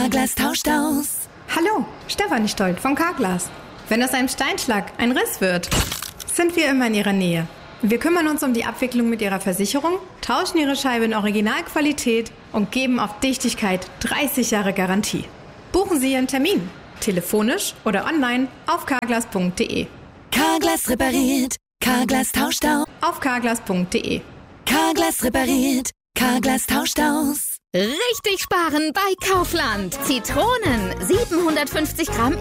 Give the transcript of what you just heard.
Carglass tauscht aus. Hallo, Stefanie Stolt von Carglass. Wenn aus einem Steinschlag ein Riss wird, sind wir immer in Ihrer Nähe. Wir kümmern uns um die Abwicklung mit Ihrer Versicherung, tauschen Ihre Scheibe in Originalqualität und geben auf Dichtigkeit 30 Jahre Garantie. Buchen Sie Ihren Termin, telefonisch oder online auf carglass.de. Carglass repariert, Carglass tauscht aus. Auf carglass.de. Carglass repariert, Carglass tauscht aus. Richtig sparen bei Kaufland. Zitronen 750 Gramm